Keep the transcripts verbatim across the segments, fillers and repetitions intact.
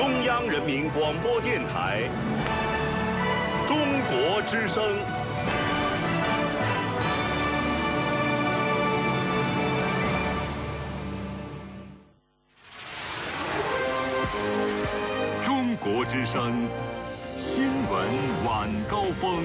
中央人民广播电台中国之声。中国之声新闻晚高峰。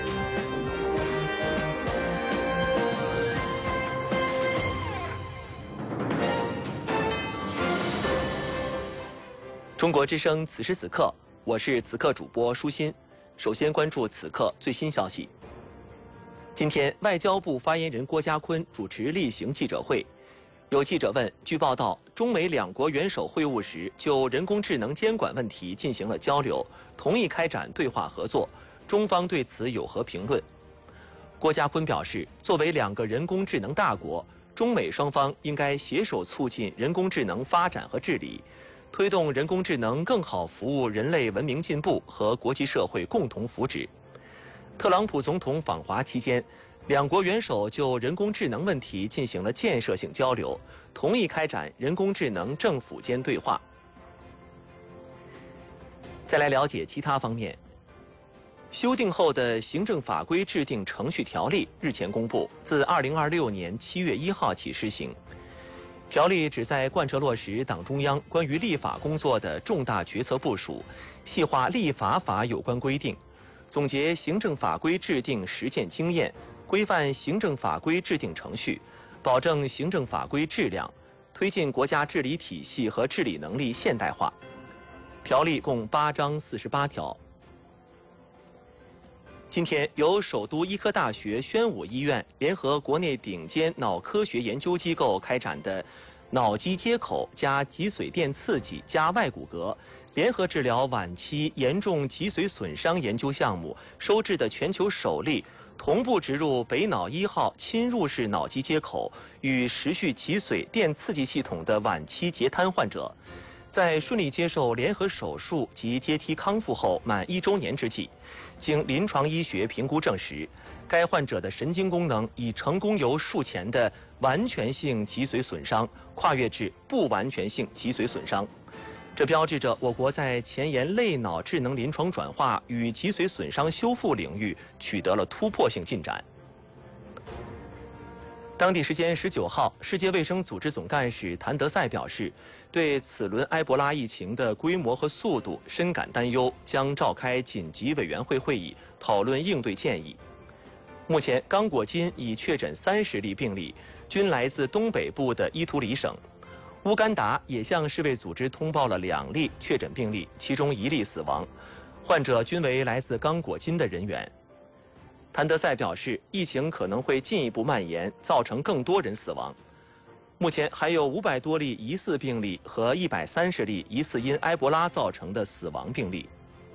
中国之声此时此刻，我是此刻主播舒心。首先关注此刻最新消息。今天，外交部发言人郭家坤主持例行记者会。有记者问，据报道，中美两国元首会晤时就人工智能监管问题进行了交流，同意开展对话合作，中方对此有何评论？郭家坤表示，作为两个人工智能大国，中美双方应该携手促进人工智能发展和治理，推动人工智能更好服务人类文明进步和国际社会共同福祉。特朗普总统访华期间，两国元首就人工智能问题进行了建设性交流，同意开展人工智能政府间对话。再来了解其他方面。修订后的行政法规制定程序条例日前公布，自二零二六年七月一号起施行。条例旨在贯彻落实党中央关于立法工作的重大决策部署，细化立法法有关规定，总结行政法规制定实践经验，规范行政法规制定程序，保证行政法规质量，推进国家治理体系和治理能力现代化。条例共八章四十八条。今天，由首都医科大学宣武医院联合国内顶尖脑科学研究机构开展的脑机接口加脊髓电刺激加外骨骼联合治疗晚期严重脊髓损伤研究项目收治的全球首例同步植入北脑一号侵入式脑机接口与时序脊髓电刺激系统的晚期截瘫患者，在顺利接受联合手术及阶梯康复后满一周年之际，经临床医学评估证实，该患者的神经功能已成功由术前的完全性脊髓损伤跨越至不完全性脊髓损伤。这标志着我国在前沿类脑智能临床转化与脊髓损伤修复领域取得了突破性进展。当地时间十九号，世界卫生组织总干事谭德赛表示，对此轮埃博拉疫情的规模和速度深感担忧，将召开紧急委员会会议，讨论应对建议。目前，刚果金已确诊三十例病例，均来自东北部的伊图里省。乌干达也向世卫组织通报了两例确诊病例，其中一例死亡，患者均为来自刚果金的人员。谭德赛表示，疫情可能会进一步蔓延，造成更多人死亡。目前还有五百多例疑似病例和一百三十例疑似因埃博拉造成的死亡病例。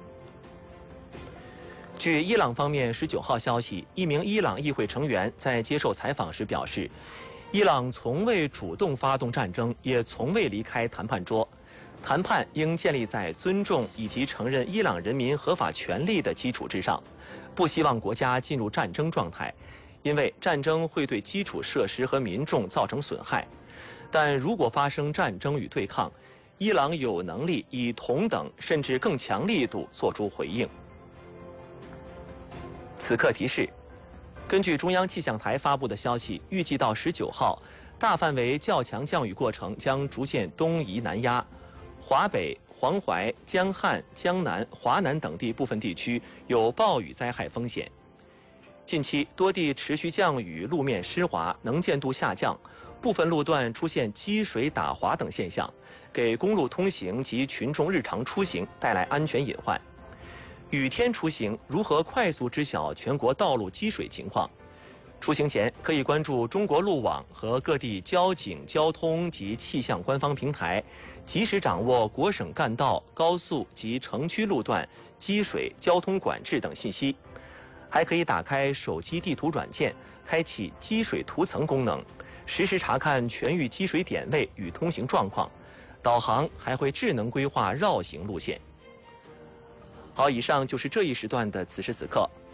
据伊朗方面十九号消息，一名伊朗议会成员在接受采访时表示，伊朗从未主动发动战争，也从未离开谈判桌。谈判应建立在尊重以及承认伊朗人民合法权利的基础之上，不希望国家进入战争状态，因为战争会对基础设施和民众造成损害。但如果发生战争与对抗，伊朗有能力以同等甚至更强力度作出回应。此刻提示，根据中央气象台发布的消息，预计到十九号，大范围较强降雨过程将逐渐东移南压，华北、黄淮、江汉、江南、华南等地部分地区有暴雨灾害风险。近期多地持续降雨，路面湿滑，能见度下降，部分路段出现积水打滑等现象，给公路通行及群众日常出行带来安全隐患。雨天出行如何快速知晓全国道路积水情况？出行前可以关注中国路网和各地交警、交通及气象官方平台，及时掌握国省干道、高速及城区路段积水、交通管制等信息。还可以打开手机地图软件，开启积水图层功能，实时查看全域积水点位与通行状况。导航还会智能规划绕行路线。好，以上就是这一时段的此时此刻，